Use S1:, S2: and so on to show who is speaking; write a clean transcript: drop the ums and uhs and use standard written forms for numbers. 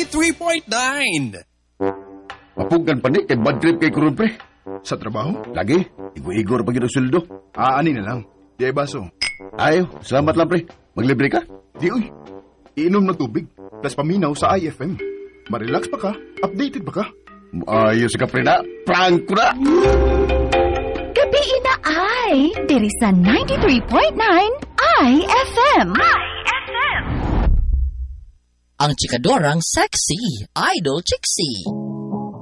S1: 93.9.
S2: Mapugan pa ni, kay bad trip kay Kurun, pre.
S3: Sa trabaho?
S2: Lagi, igor pag yun ang sweldo.
S3: Ani na lang. Di ay baso.
S2: Ayaw, salamat lang, pre. Maglibre ka?
S3: Di uy. Iinom ng tubig. Plus paminaw sa IFM. Marelax pa ka. Updated pa ka.
S2: Ayos ka, pre na. Prank ko na!
S4: Gabi na ay, diri sa 93.9 IFM.
S5: Ang chikadorang sexy, Idol Chixie.